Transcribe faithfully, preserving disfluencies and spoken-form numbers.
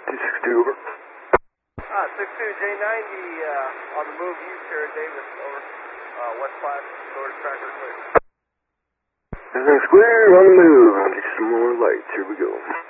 two six two, over. Ah, six two J ninety, uh, on the move east here at Davis, over. Uh, West Platte, storage tracker clear. Everything's clear, on the move. I'll get some more lights. Here we go.